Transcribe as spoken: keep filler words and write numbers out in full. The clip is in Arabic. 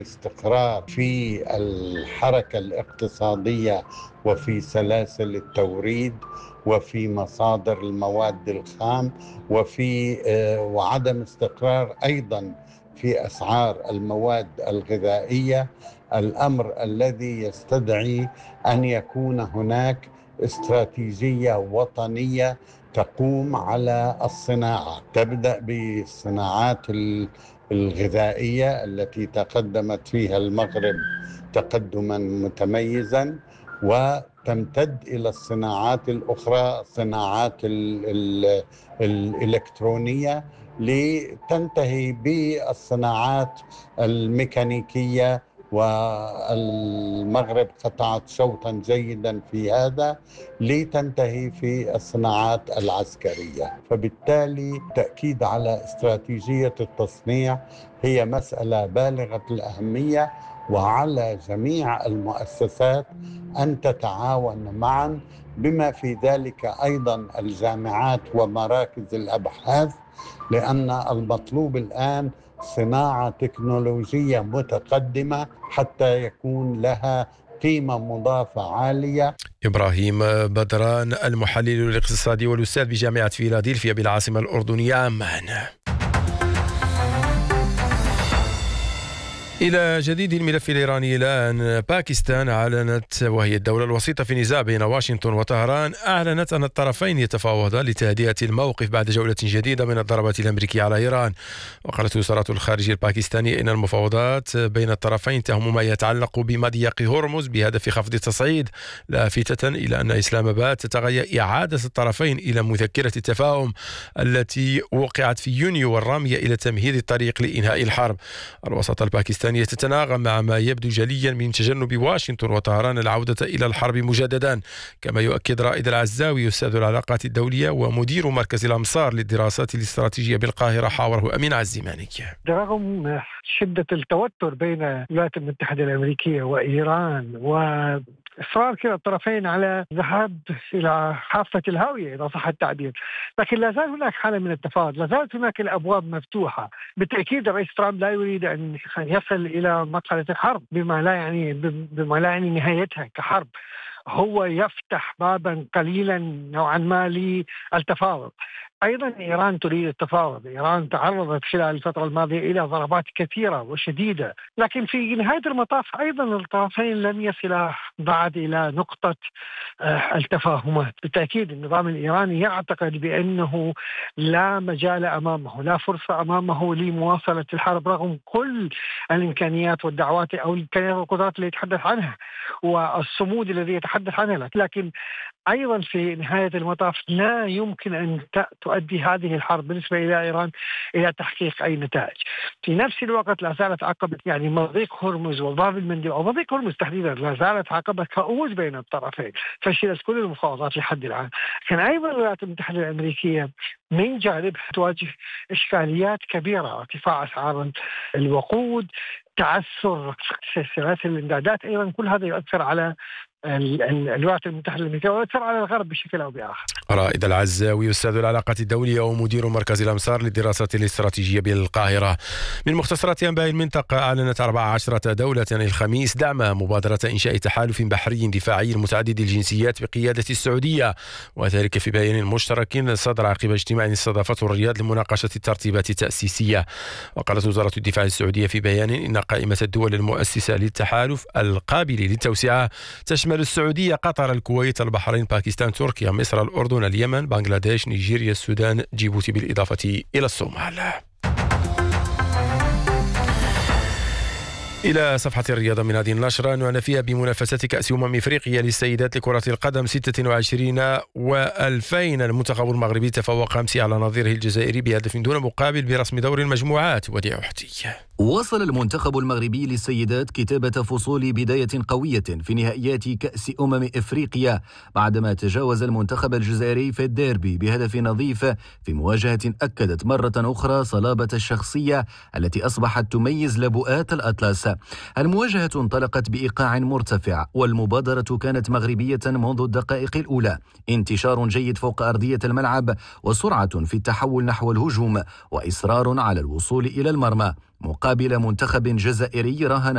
استقرار في الحركة الاقتصادية وفي سلاسل التوريد وفي مصادر المواد الخام وفي وعدم استقرار أيضا في أسعار المواد الغذائية، الأمر الذي يستدعي أن يكون هناك استراتيجية وطنية تقوم على الصناعة، تبدأ بالصناعات الغذائية التي تقدمت فيها المغرب تقدما متميزا، وتمتد إلى الصناعات الأخرى، الصناعات ال ال الإلكترونية، لتنتهي بالصناعات الميكانيكية، والمغرب قطعت شوطا جيدا في هذا، لتنتهي في الصناعات العسكرية. فبالتالي التأكيد على استراتيجية التصنيع هي مسألة بالغة الأهمية، وعلى جميع المؤسسات أن تتعاون معا، بما في ذلك أيضا الجامعات ومراكز الأبحاث، لأن المطلوب الآن صناعة تكنولوجية متقدمة حتى يكون لها قيمة مضافة عالية. إبراهيم بدران، المحلل الاقتصادي والأستاذ بجامعة فيلادلفيا بالعاصمة الأردنية عمان. إلى جديد الملف الإيراني الآن. باكستان أعلنت، وهي الدولة الوسيطة في النزاع بين واشنطن وطهران، أعلنت أن الطرفين يتفاوضان لتهدئة الموقف بعد جولة جديدة من الضربات الأمريكية على إيران. وقالت وزارة الخارجية الباكستانية إن المفاوضات بين الطرفين تهم ما يتعلق بمضيق هرمز بهدف خفض التصعيد، لافتة إلى أن إسلام آباد تتغير إعادة الطرفين إلى مذكرة التفاهم التي وقعت في يونيو والرامية إلى تمهيد الطريق لإنهاء الحرب. الوساطة الباكستانية تتناغم مع ما يبدو جليا من تجنب واشنطن وطهران العودة إلى الحرب مجددا، كما يؤكد رائد العزاوي أستاذ العلاقات الدولية ومدير مركز الأمصار للدراسات الاستراتيجية بالقاهرة حاوره أمين عزيماني. رغم شدة التوتر بين الولايات المتحدة الأمريكية وإيران وإصرار كلا الطرفين على الذهاب إلى حافة الهاوية إذا صح التعبير، لكن لا زال هناك حالة من التفاوض، لا زالت هناك الأبواب مفتوحة. بالتأكيد الرئيس ترامب لا يريد أن يصل إلى مرحلة الحرب، بما لا يعني بما لا يعني نهايتها كحرب. هو يفتح بابا قليلا نوعا ما للتفاوض. أيضا إيران تريد التفاوض. إيران تعرضت خلال الفترة الماضية إلى ضربات كثيرة وشديدة، لكن في نهاية المطاف أيضا الطرفين لم يصلا بعد إلى نقطة التفاهمات. بالتأكيد النظام الإيراني يعتقد بأنه لا مجال أمامه، لا فرصة أمامه لمواصلة الحرب رغم كل الإمكانيات والدعوات أو الإمكانيات والقدرات اللي يتحدث عنها والصمود الذي يتحدث عنها، لكن أيضا في نهاية المطاف لا يمكن أن تؤدي هذه الحرب بالنسبة إلى إيران إلى تحقيق أي نتائج. في نفس الوقت لا زالت عقبة يعني مضيق هرمز وباب المندب أو مضيق هرمز تحديدا لا زالت عقبة كؤوس بين الطرفين، فشلت كل المفاوضات لحد الآن. كان أيضا الولايات المتحدة الأمريكية من جانبها تواجه إشكاليات كبيرة، ارتفاع أسعار الوقود، تعثر سلاسل الإمدادات، أيضا كل هذا يؤثر على الولايات المتحدة الأمريكية ويؤثر على الغرب بشكل أو بآخر. رائد العزاوي أستاذ العلاقات الدولية ومدير مركز الأمصار للدراسات الاستراتيجية بالقاهرة. من مختصرات أنباء المنطقة، أعلنت أربع عشرة دولة الخميس دعم مبادرة إنشاء تحالف بحري دفاعي متعدد الجنسيات بقيادة السعودية، وذلك في بيان مشترك صدر عقب اجتماع استضافته الرياض لمناقشة الترتيبات التأسيسية. وقالت وزارة الدفاع السعودية في بيان إن قائمة الدول المؤسسة للتحالف القابل للتوسعة تشمل السعودية، قطر، الكويت، البحرين، باكستان، تركيا، مصر، الأردن، اليمن، بنغلاديش، نيجيريا، السودان، جيبوتي، بالإضافة إلى الصومال. إلى صفحة الرياضة من هذه النشرة، نعنى فيها بمنافسة كأس أمم إفريقيا للسيدات لكرة القدم ستة وعشرين وألفين. المنتخب المغربي تفوق أمس على نظيره الجزائري بهدف دون مقابل برسم دور المجموعات. وديع أحتي. واصل المنتخب المغربي للسيدات كتابة فصول بداية قوية في نهائيات كأس أمم إفريقيا بعدما تجاوز المنتخب الجزائري في الديربي بهدف نظيف في مواجهة أكدت مرة أخرى صلابة الشخصية التي أصبحت تميز لبؤات الأطلس. المواجهة انطلقت بإيقاع مرتفع والمبادرة كانت مغربية منذ الدقائق الأولى، انتشار جيد فوق أرضية الملعب وسرعة في التحول نحو الهجوم وإصرار على الوصول إلى المرمى، مقابل منتخب جزائري راهن